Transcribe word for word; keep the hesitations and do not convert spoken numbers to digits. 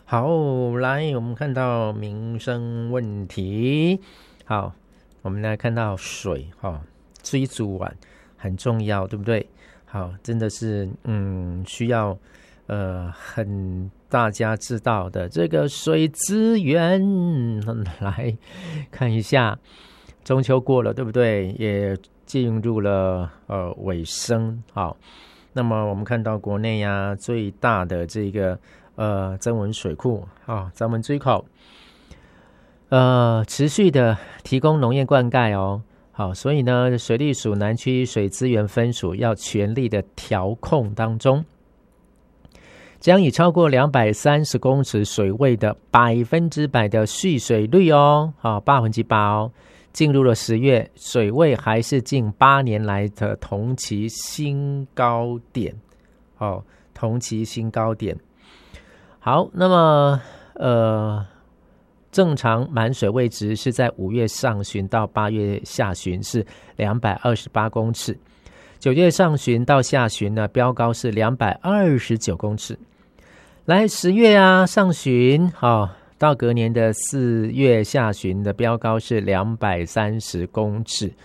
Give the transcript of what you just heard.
好，来，我们看到民生问题。好，我们来看到水哈，水煮碗很重要，对不对？好，真的是嗯，需要呃很大家知道的这个水资源。来看一下，中秋过了，对不对？也进入了呃尾声。好，那么我们看到国内呀、啊、最大的这个。呃，曾文水库啊，咱们水口，呃，持续的提供农业灌溉哦，好，所以呢，水利署南区水资源分署要全力的调控当中，将以超过两百三十公尺水位的百分之百的蓄水率哦，好，八分之八哦，进入了十月，水位还是近八年来的同期新高点，哦，同期新高点。好，那么呃，正常满水位值是在五月上旬到八月下旬是两百二十八公尺，九月上旬到下旬呢，标高是两百二十九公尺。来十月啊上旬，好、哦、到隔年的四月下旬的标高是两百三十公尺，